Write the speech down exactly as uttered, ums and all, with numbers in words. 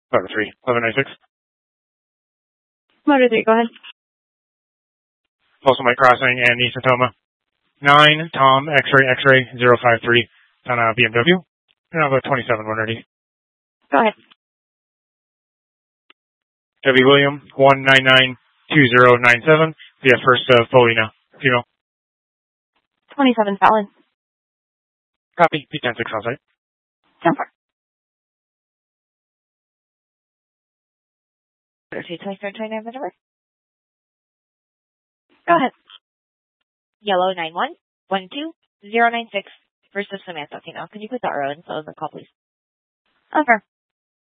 Motor three, eleven ninety-six. Motor three, go ahead. Postal Mike Crossing and East Tacoma. nine, Tom, X-ray, X-ray, zero five three, on a B M W. And I'll go twenty-seven one thirty. Go ahead. W. William, one nine nine two zero nine seven, via first uh, Foley now. Female. twenty-seven solid. Copy, P ten six on site. Jumper. twenty-four twenty-nine, whatever. Go ahead. Yellow nine one one two zero nine six versus Samantha. Okay, now, could you put the R O in so the call, please? Over.